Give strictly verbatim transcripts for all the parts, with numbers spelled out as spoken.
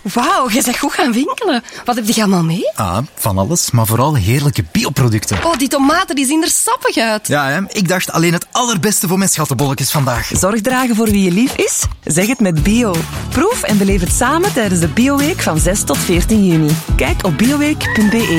Wauw, je bent goed gaan winkelen. Wat heb je allemaal mee? Ah, van alles, maar vooral heerlijke bioproducten. Oh, die tomaten die zien er sappig uit. Ja, hè? Ik dacht alleen het allerbeste voor mijn schattenbolletjes vandaag. Zorg dragen voor wie je lief is? Zeg het met bio. Proef en beleef het samen tijdens de Bioweek van zes tot veertien juni. Kijk op bioweek punt be.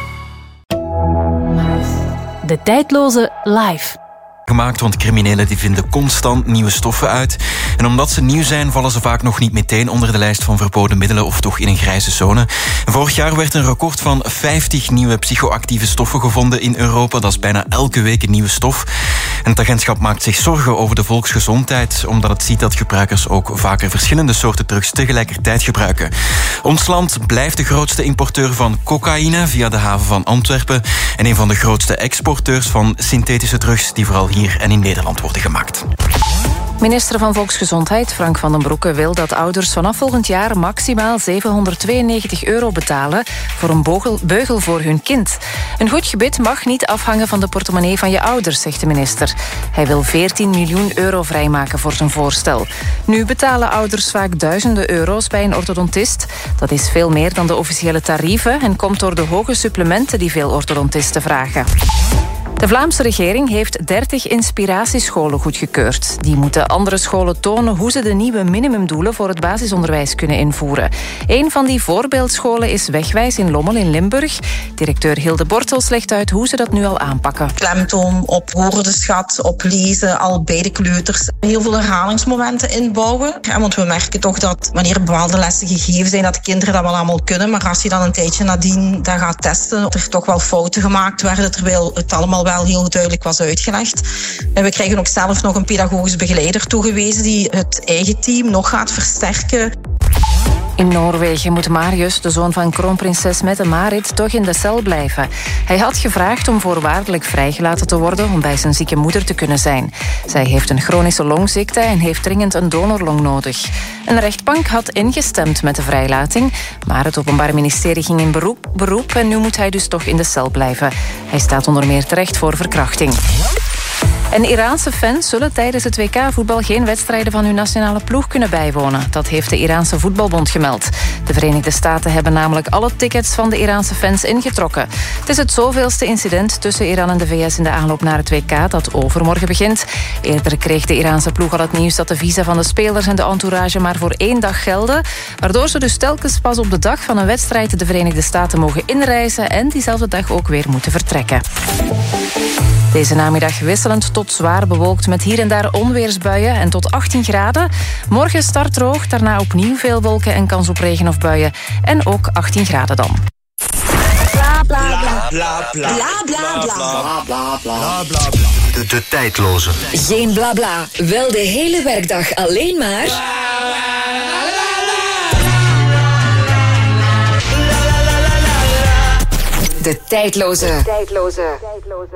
De tijdloze live. Gemaakt, want criminelen die vinden constant nieuwe stoffen uit. En omdat ze nieuw zijn, vallen ze vaak nog niet meteen onder de lijst van verboden middelen of toch in een grijze zone. En vorig jaar werd een record van vijftig nieuwe psychoactieve stoffen gevonden in Europa. Dat is bijna elke week een nieuwe stof. En het agentschap maakt zich zorgen over de volksgezondheid, omdat het ziet dat gebruikers ook vaker verschillende soorten drugs tegelijkertijd gebruiken. Ons land blijft de grootste importeur van cocaïne via de haven van Antwerpen en een van de grootste exporteurs van synthetische drugs die vooral hier hier en in Nederland worden gemaakt. Minister van Volksgezondheid Frank van den Broeke wil dat ouders vanaf volgend jaar maximaal zevenhonderdtweeënnegentig euro betalen voor een beugel, beugel voor hun kind. Een goed gebit mag niet afhangen van de portemonnee van je ouders, zegt de minister. Hij wil veertien miljoen euro vrijmaken voor zijn voorstel. Nu betalen ouders vaak duizenden euro's bij een orthodontist. Dat is veel meer dan de officiële tarieven en komt door de hoge supplementen die veel orthodontisten vragen. De Vlaamse regering heeft dertig inspiratiescholen goedgekeurd. Die moeten andere scholen tonen hoe ze de nieuwe minimumdoelen voor het basisonderwijs kunnen invoeren. Een van die voorbeeldscholen is Wegwijs in Lommel in Limburg. Directeur Hilde Bortels legt uit hoe ze dat nu al aanpakken. Klemtoon op woordenschat, op lezen, al bij de kleuters. Heel veel herhalingsmomenten inbouwen. Ja, want we merken toch dat wanneer bepaalde lessen gegeven zijn, dat de kinderen dat wel allemaal kunnen. Maar als je dan een tijdje nadien dat gaat testen, dat er toch wel fouten gemaakt werden, terwijl het allemaal wel heel duidelijk was uitgelegd. En we krijgen ook zelf nog een pedagogisch begeleider toegewezen die het eigen team nog gaat versterken. In Noorwegen moet Marius, de zoon van kroonprinses Mette-Marit, toch in de cel blijven. Hij had gevraagd om voorwaardelijk vrijgelaten te worden om bij zijn zieke moeder te kunnen zijn. Zij heeft een chronische longziekte en heeft dringend een donorlong nodig. Een rechtbank had ingestemd met de vrijlating, maar het Openbaar Ministerie ging in beroep, beroep en nu moet hij dus toch in de cel blijven. Hij staat onder meer terecht voor verkrachting. En Iraanse fans zullen tijdens het W K-voetbal geen wedstrijden van hun nationale ploeg kunnen bijwonen. Dat heeft de Iraanse voetbalbond gemeld. De Verenigde Staten hebben namelijk alle tickets van de Iraanse fans ingetrokken. Het is het zoveelste incident tussen Iran en de V S in de aanloop naar het W K dat overmorgen begint. Eerder kreeg de Iraanse ploeg al het nieuws dat de visa van de spelers en de entourage maar voor één dag gelden, waardoor ze dus telkens pas op de dag van een wedstrijd de Verenigde Staten mogen inreizen en diezelfde dag ook weer moeten vertrekken. Deze namiddag wisselend tot zwaar bewolkt met hier en daar onweersbuien en tot achttien graden. Morgen start droog, daarna opnieuw veel wolken en kans op regen of buien. En ook achttien graden dan. Bla bla bla bla bla bla bla bla bla bla. De, de tijdloze. Geen bla bla, wel de hele werkdag alleen maar. De tijdloze. Tijdloze.